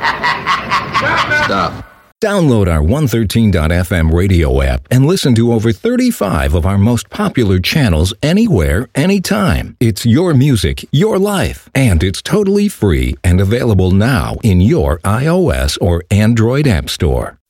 Stop. Download our 113.fm radio app and listen to over 35 of our most popular channels anywhere, anytime. It's your music, your life, and it's totally free and available now in your iOS or Android app store.